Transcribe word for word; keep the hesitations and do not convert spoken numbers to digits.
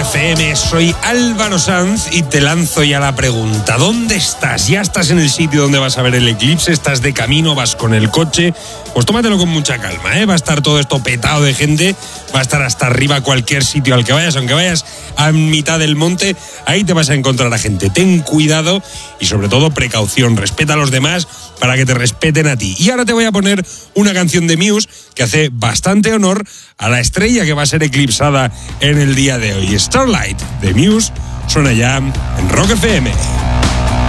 F M, soy Álvaro Sanz y te lanzo ya la pregunta. ¿Dónde estás? ¿Ya estás en el sitio donde vas a ver el eclipse? ¿Estás de camino? ¿Vas con el coche? Pues tómatelo con mucha calma, ¿eh? Va a estar todo esto petado de gente, va a estar hasta arriba cualquier sitio al que vayas, aunque vayas a mitad del monte, ahí te vas a encontrar a gente. Ten cuidado y sobre todo precaución, respeta a los demás para que te respeten a ti. Y ahora te voy a poner una canción de Muse que hace bastante honor a la estrella que va a ser eclipsada en el día de hoy. Starlight de Muse suena ya en Rock F M.